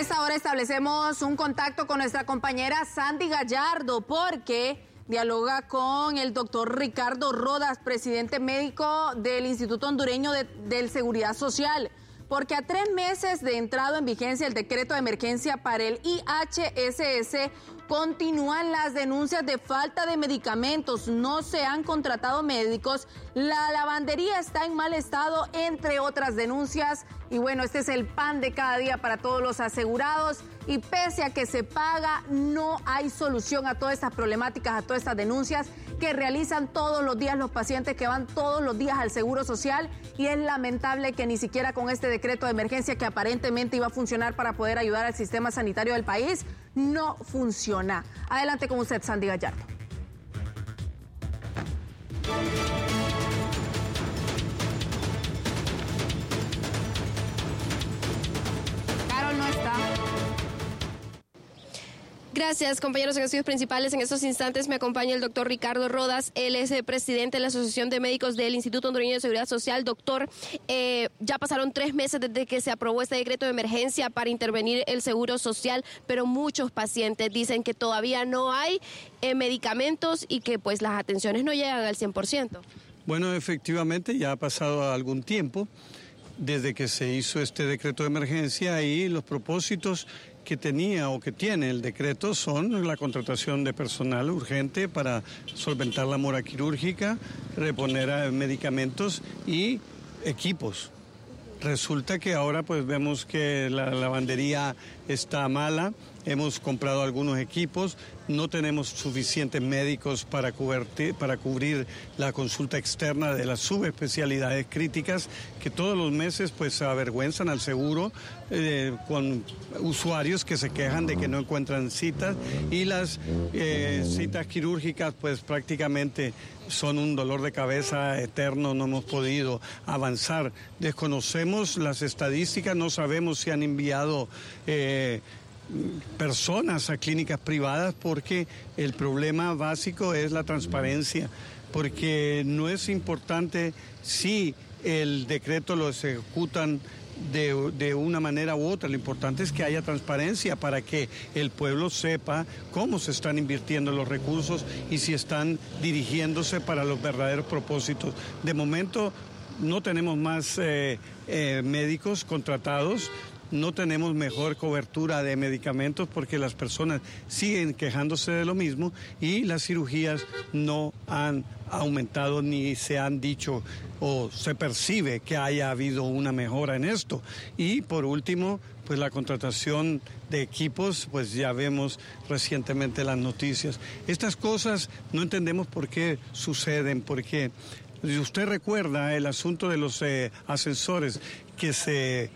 esta hora establecemos un contacto con nuestra compañera Sandy Gallardo porque dialoga con el doctor Ricardo Rodas, presidente médico del Instituto Hondureño de Seguridad Social, porque a 3 meses de entrado en vigencia el decreto de emergencia para el IHSS, continúan las denuncias de falta de medicamentos, no se han contratado médicos, la lavandería está en mal estado, entre otras denuncias. Y bueno, este es el pan de cada día para todos los asegurados y pese a que se paga, no hay solución a todas estas problemáticas, a todas estas denuncias que realizan todos los días los pacientes que van todos los días al Seguro Social, y es lamentable que ni siquiera con este decreto de emergencia que aparentemente iba a funcionar para poder ayudar al sistema sanitario del país, no funciona. Adelante con usted, Sandy Gallardo. Carol no está. Gracias, compañeros. En estudios principales, en estos instantes me acompaña el doctor Ricardo Rodas. Él es el presidente de la Asociación de Médicos del Instituto Hondureño de Seguridad Social. Doctor, ya pasaron 3 meses desde que se aprobó este decreto de emergencia para intervenir el Seguro Social, pero muchos pacientes dicen que todavía no hay medicamentos y que pues las atenciones no llegan al 100%. Bueno, efectivamente ya ha pasado algún tiempo desde que se hizo este decreto de emergencia y los propósitos que tenía o que tiene el decreto son la contratación de personal urgente para solventar la mora quirúrgica, reponer medicamentos y equipos. Resulta que ahora pues vemos que la lavandería está mala, hemos comprado algunos equipos, no tenemos suficientes médicos para cubrir la consulta externa de las subespecialidades críticas que todos los meses pues avergüenzan al seguro con usuarios que se quejan de que no encuentran citas, y las citas quirúrgicas pues prácticamente son un dolor de cabeza eterno, no hemos podido avanzar. Desconocemos las estadísticas, no sabemos si han enviado personas a clínicas privadas, porque el problema básico es la transparencia, porque no es importante si el decreto lo ejecutan de una manera u otra, lo importante es que haya transparencia para que el pueblo sepa cómo se están invirtiendo los recursos y si están dirigiéndose para los verdaderos propósitos. De momento no tenemos más médicos contratados, no tenemos mejor cobertura de medicamentos porque las personas siguen quejándose de lo mismo y las cirugías no han aumentado ni se han dicho o se percibe que haya habido una mejora en esto. Y por último, pues la contratación de equipos, pues ya vemos recientemente las noticias. Estas cosas no entendemos por qué suceden, porque si usted recuerda el asunto de los ascensores que se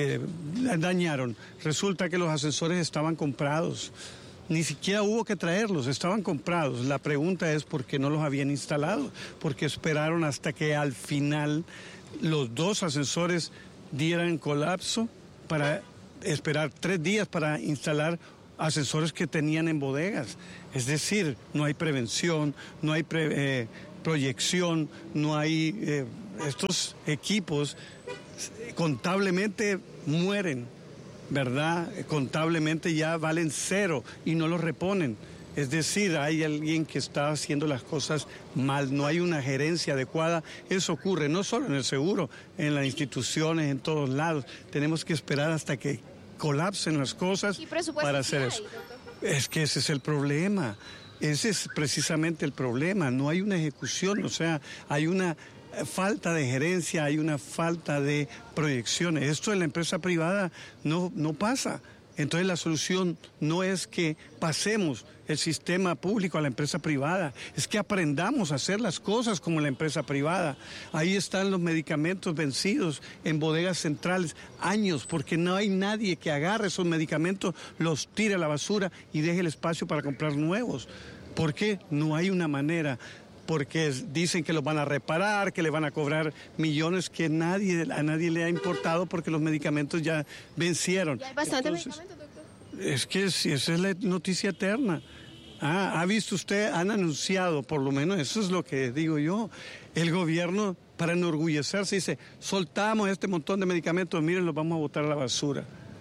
dañaron, resulta que los ascensores estaban comprados. Ni siquiera hubo que traerlos, estaban comprados. La pregunta es por qué no los habían instalado, porque esperaron hasta que al final los 2 ascensores dieran colapso para esperar 3 días para instalar ascensores que tenían en bodegas. Es decir, no hay prevención, no hay proyección, no hay estos equipos contablemente mueren, ¿verdad? Contablemente ya valen 0 y no los reponen. Es decir, hay alguien que está haciendo las cosas mal, no hay una gerencia adecuada. Eso ocurre no solo en el seguro, en las instituciones, en todos lados. Tenemos que esperar hasta que colapsen las cosas para hacer eso. Es que ese es el problema. Ese es precisamente el problema. No hay una ejecución, o sea, hay una falta de gerencia, hay una falta de proyecciones. Esto en la empresa privada no pasa. Entonces la solución no es que pasemos el sistema público a la empresa privada, es que aprendamos a hacer las cosas como la empresa privada. Ahí están los medicamentos vencidos en bodegas centrales, años, porque no hay nadie que agarre esos medicamentos, los tire a la basura y deje el espacio para comprar nuevos. ¿Por qué? No hay una manera. Porque dicen que los van a reparar, que le van a cobrar millones, que a nadie le ha importado porque los medicamentos ya vencieron. ¿Ya hay bastante medicamento, doctor? Es que esa es la noticia eterna. ¿Ha visto usted? Han anunciado, por lo menos eso es lo que digo yo, el gobierno para enorgullecerse dice, soltamos este montón de medicamentos, miren, los vamos a botar a la basura.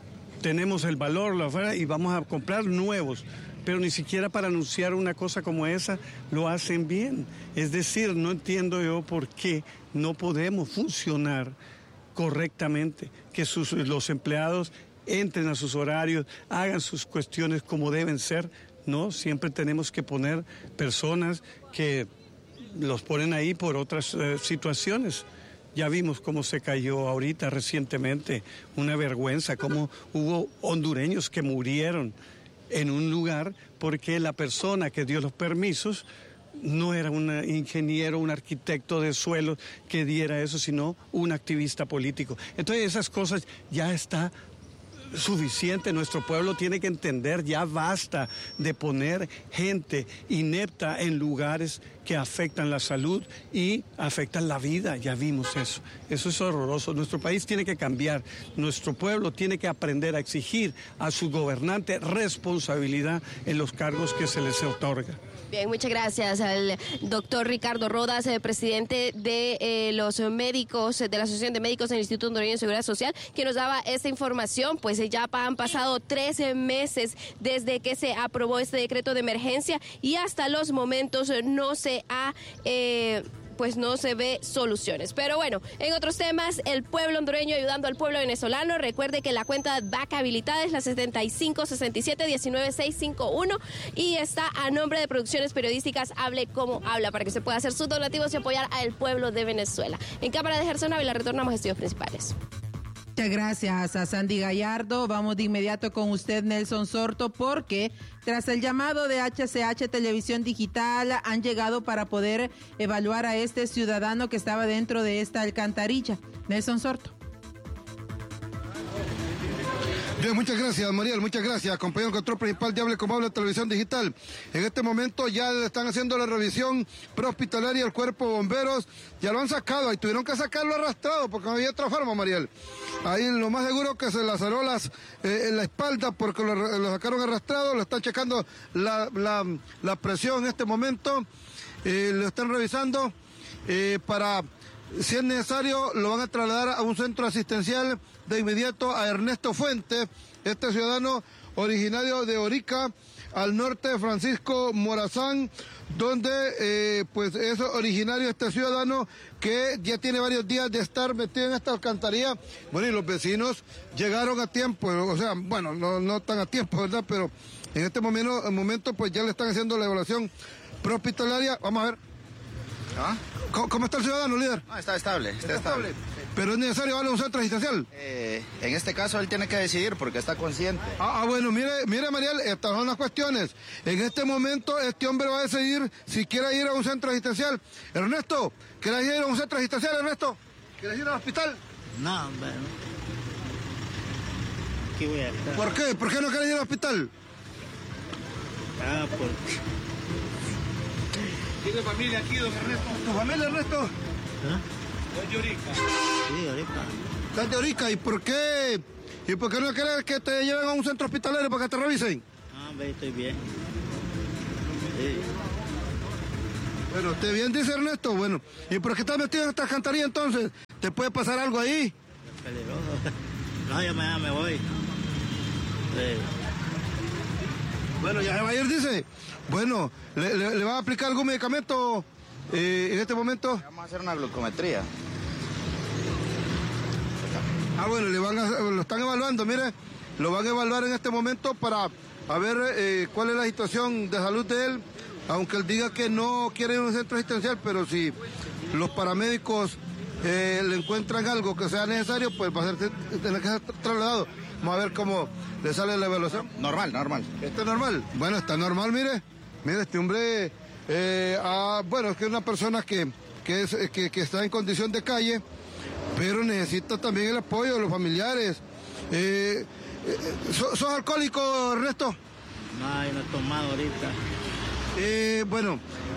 tenemos el valor y vamos a comprar nuevos. Pero ni siquiera para anunciar una cosa como esa lo hacen bien. Es decir, no entiendo yo por qué no podemos funcionar correctamente, que los empleados entren a sus horarios, hagan sus cuestiones como deben ser, ¿no? Siempre tenemos que poner personas que los ponen ahí por otras situaciones. Ya vimos cómo se cayó ahorita recientemente, una vergüenza, cómo hubo hondureños que murieron en un lugar porque la persona que dio los permisos no era un ingeniero, un arquitecto de suelos que diera eso, sino un activista político. Entonces esas cosas ya está suficiente. Nuestro pueblo tiene que entender, ya basta de poner gente inepta en lugares que afectan la salud y afectan la vida. Ya vimos eso. Eso es horroroso. Nuestro país tiene que cambiar. Nuestro pueblo tiene que aprender a exigir a su gobernante responsabilidad en los cargos que se les otorga. Bien, muchas gracias al doctor Ricardo Rodas, presidente de los médicos, de la Asociación de Médicos del Instituto Hondureño de Seguridad Social, que nos daba esta información. Pues ya han pasado 13 meses desde que se aprobó este decreto de emergencia y hasta los momentos no se ha... pues no se ve soluciones. Pero bueno, en otros temas, el pueblo hondureño ayudando al pueblo venezolano. Recuerde que la cuenta DACA habilitada es la 7567-19651 y está a nombre de Producciones Periodísticas Hable Como Habla, para que se pueda hacer sus donativos y apoyar al pueblo de Venezuela. En cámara de Gerson Ávila retornamos a estudios principales. Muchas gracias a Sandy Gallardo. Vamos de inmediato con usted, Nelson Sorto, porque tras el llamado de HCH Televisión Digital han llegado para poder evaluar a este ciudadano que estaba dentro de esta alcantarilla. Nelson Sorto. Bien, muchas gracias, Mariel, muchas gracias, compañero de control principal de Hable Como Habla Televisión Digital. En este momento ya le están haciendo la revisión prehospitalaria al cuerpo de bomberos, ya lo han sacado, ahí tuvieron que sacarlo arrastrado porque no había otra forma, Mariel. Ahí lo más seguro que se laceró en la espalda porque lo sacaron arrastrado, lo están checando la presión en este momento, lo están revisando para... Si es necesario, lo van a trasladar a un centro asistencial de inmediato a Ernesto Fuentes, este ciudadano originario de Orica, al norte de Francisco Morazán, donde pues es originario este ciudadano que ya tiene varios días de estar metido en esta alcantarilla. Bueno, y los vecinos llegaron a tiempo, o sea, bueno, no tan a tiempo, ¿verdad? Pero en este momento pues ya le están haciendo la evaluación prehospitalaria. Vamos a ver. ¿Ah? ¿Cómo está el ciudadano, líder? No, está estable, está estable. Pero es necesario darle un centro asistencial. En este caso él tiene que decidir porque está consciente. Bueno, mire, Mariel, estas son las cuestiones. En este momento este hombre va a decidir si quiere ir a un centro asistencial. Ernesto, ¿quieres ir a un centro asistencial, Ernesto? ¿Quieres ir al hospital? No, bueno. Aquí voy a estar. ¿Por qué? ¿Por qué no quieres ir al hospital? Porque... ¿Tiene familia aquí, don Ernesto? ¿Tu familia, Ernesto? ¿Ah? ¿Es de Orica? Sí, Orica. ¿Estás de Orica? ¿Y por qué? ¿Y por qué no quieres que te lleven a un centro hospitalario para que te revisen? Estoy bien. Sí. Bueno, ¿usted bien dice, Ernesto? Bueno, ¿y por qué estás metido en esta alcantarilla entonces? ¿Te puede pasar algo ahí? Es peligroso. No, ya me voy. Sí. Bueno, ya se va a ir, dice. Bueno, ¿le va a aplicar algún medicamento en este momento? Vamos a hacer una glucometría. Bueno, lo están evaluando, mire, lo van a evaluar en este momento para ver cuál es la situación de salud de él, aunque él diga que no quiere ir a un centro asistencial, pero si los paramédicos le encuentran algo que sea necesario, pues va a tener que ser trasladado. Vamos a ver cómo le sale la evaluación. Normal. ¿Está normal? Bueno, está normal, mire, este hombre, bueno, es que es una persona que está en condición de calle, pero necesita también el apoyo de los familiares. ¿Sos alcohólico, Ernesto? No, yo no he tomado ahorita. Bueno,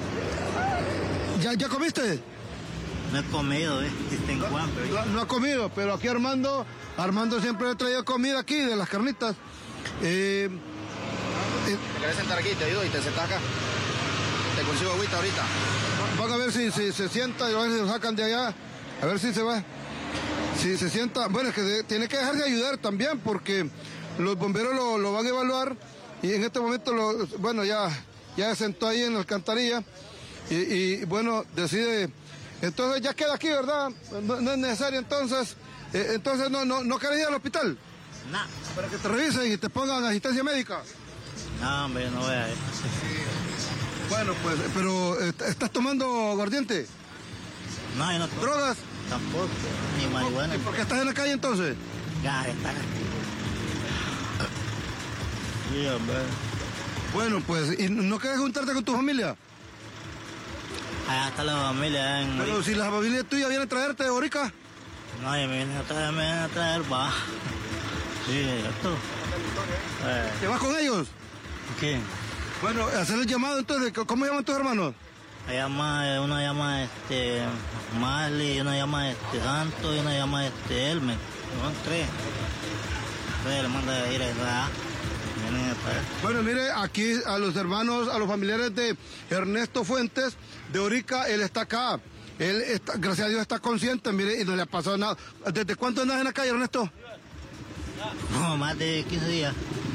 ¿ya comiste? No he comido, tengo hambre. No ha comido, pero aquí Armando siempre le traía comida aquí, de las carnitas. ¿Te querés sentar aquí? Te ayudo y te sentás acá. Te consigo agüita ahorita. Van a ver si se sienta y a ver si lo sacan de allá. A ver si se va. Si se sienta. Bueno, es que tiene que dejar de ayudar también porque los bomberos lo van a evaluar y en este momento, bueno, ya se sentó ahí en la alcantarilla y bueno, decide, entonces ya queda aquí, ¿verdad? No es necesario entonces no querés ir al hospital. No. Para que te revisen y te pongan asistencia médica. No, hombre, no voy a ir. Bueno, pues, pero ¿estás tomando aguardiente? No, yo no tomo. ¿Drogas? Tampoco, ni marihuana. ¿Y por qué estás en la calle entonces? Ya, está aquí. Sí, hombre. Bueno, pues, ¿y no quieres juntarte con tu familia? Allá está la familia. Pero si la familia tuya viene a traerte de Orica. No, ya me vienen a traer, va. Sí, esto. ¿Te vas con ellos? ¿Qué? Bueno, hacer el llamado entonces, ¿cómo llaman tus hermanos? Una llama Marley, una llama Santo y una llama Elmer. Son 3. Entonces le manda a ir a Bueno, mire, aquí a los hermanos, a los familiares de Ernesto Fuentes de Orica, él está acá. Él está, gracias a Dios, está consciente, mire, y no le ha pasado nada. ¿Desde cuánto andas en la calle, Ernesto? No, más de 15 días.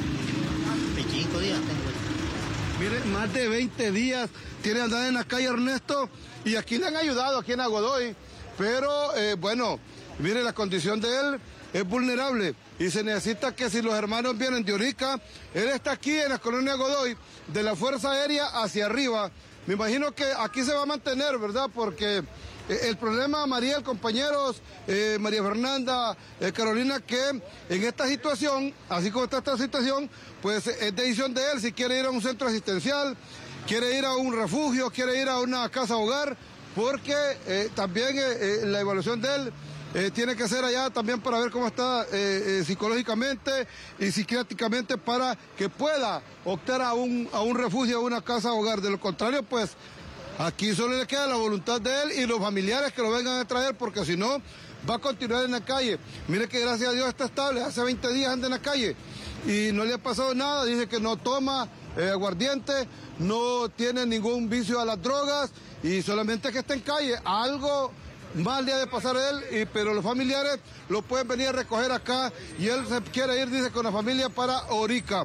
25 días tengo. Mire, más de 20 días tiene andar en la calle, Ernesto, y aquí le han ayudado, aquí en Agodoy, pero bueno, mire, la condición de él es vulnerable y se necesita que si los hermanos vienen de Orica, él está aquí en la colonia Agodoy, de la Fuerza Aérea hacia arriba. Me imagino que aquí se va a mantener, ¿verdad? Porque el problema, Mariel, compañeros, María Fernanda, Carolina, que en esta situación, así como está esta situación, pues es decisión de él si quiere ir a un centro asistencial, quiere ir a un refugio, quiere ir a una casa hogar, porque también la evaluación de él tiene que ser allá también para ver cómo está psicológicamente y psiquiátricamente para que pueda optar a un refugio, a una casa hogar. De lo contrario, pues aquí solo le queda la voluntad de él y los familiares que lo vengan a traer, porque si no, va a continuar en la calle. Mire que gracias a Dios está estable, hace 20 días anda en la calle y no le ha pasado nada, dice que no toma aguardiente, no tiene ningún vicio a las drogas y solamente que está en calle. Algo mal le ha de pasar a él, pero los familiares lo pueden venir a recoger acá y él se quiere ir, dice, con la familia para Orica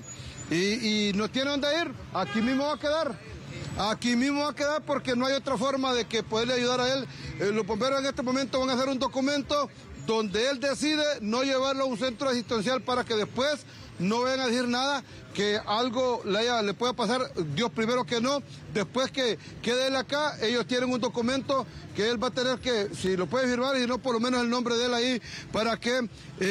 y no tiene dónde ir, aquí mismo va a quedar. Aquí mismo va a quedar porque no hay otra forma de que poderle ayudar a él. Los bomberos en este momento van a hacer un documento donde él decide no llevarlo a un centro asistencial para que después no vayan a decir nada, que algo le pueda pasar, Dios primero que no, después que quede él acá, ellos tienen un documento que él va a tener que, si lo puede firmar, y no por lo menos el nombre de él ahí, para que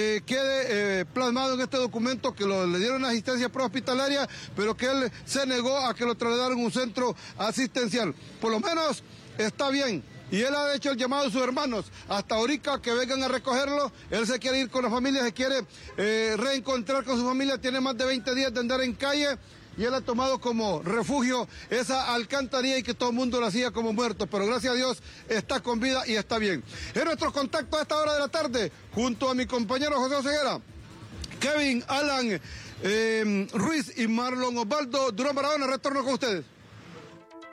quede plasmado en este documento que le dieron asistencia prehospitalaria, pero que él se negó a que lo trasladaran a un centro asistencial. Por lo menos está bien. Y él ha hecho el llamado a sus hermanos hasta Orica que vengan a recogerlo. Él se quiere ir con la familia, se quiere reencontrar con su familia. Tiene más de 20 días de andar en calle y él ha tomado como refugio esa alcantarilla y que todo el mundo lo hacía como muerto. Pero gracias a Dios está con vida y está bien. En nuestro contacto a esta hora de la tarde, junto a mi compañero José Oseguera, Kevin, Alan Ruiz y Marlon Osvaldo Durán Barahona, retorno con ustedes.